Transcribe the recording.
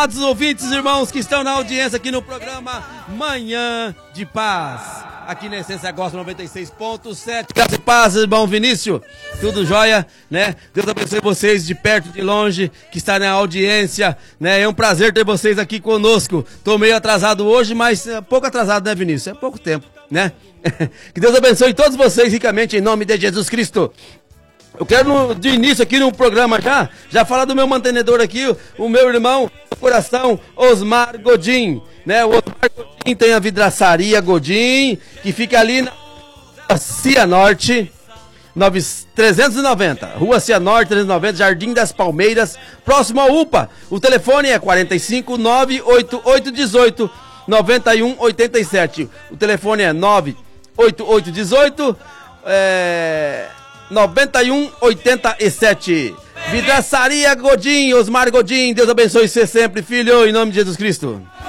Os ouvintes, irmãos que estão na audiência aqui no programa Manhã de Paz, aqui na Essência Gospel 96.7. Graça e paz, irmão Vinícius, tudo jóia, né? Deus abençoe vocês de perto e de longe que está na audiência, né? É um prazer ter vocês aqui conosco. Tô meio atrasado hoje, mas pouco atrasado, né, Vinícius? É pouco tempo, né? Que Deus abençoe todos vocês ricamente em nome de Jesus Cristo. Eu quero de início aqui no programa já falar do meu mantenedor aqui, o meu irmão do coração, Osmar Godin, né? O Osmar Godin tem a vidraçaria Godin, que fica ali na Cianorte 390, Rua Cianorte 390, Jardim das Palmeiras, próximo ao UPA. O telefone é 45 98818 9187. O telefone é 98818 9187. Vidraçaria Godin, Osmar Godin, Deus abençoe você sempre, filho, em nome de Jesus Cristo.